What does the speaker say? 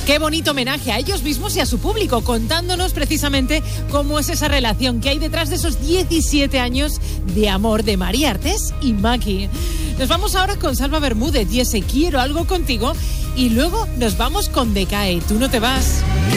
Qué bonito homenaje a ellos mismos y a su público, contándonos precisamente cómo es esa relación que hay detrás de esos 17 años de amor de María Artés y Maki. Nos vamos ahora con Salva Bermúdez y ese Quiero algo contigo, y luego nos vamos con Decae. Tú no te vas.